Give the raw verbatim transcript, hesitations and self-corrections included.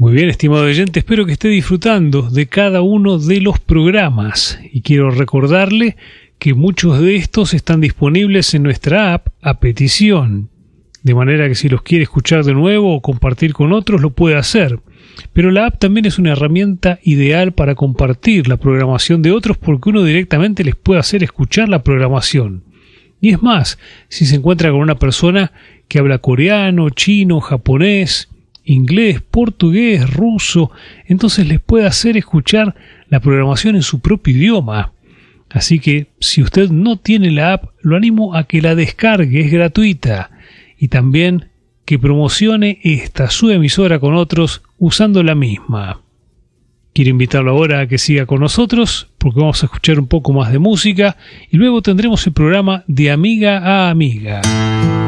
Muy bien, estimado oyente, espero que esté disfrutando de cada uno de los programas y quiero recordarle que muchos de estos están disponibles en nuestra app a petición, de manera que si los quiere escuchar de nuevo o compartir con otros lo puede hacer. Pero la app también es una herramienta ideal para compartir la programación de otros porque uno directamente les puede hacer escuchar la programación. Y es más, si se encuentra con una persona que habla coreano, chino, japonés, inglés, portugués, ruso, entonces les puede hacer escuchar la programación en su propio idioma. Así que si usted no tiene la app, lo animo a que la descargue, es gratuita, y también que promocione esta su emisora con otros usando la misma. Quiero invitarlo ahora a que siga con nosotros porque vamos a escuchar un poco más de música y luego tendremos el programa de Amiga a Amiga.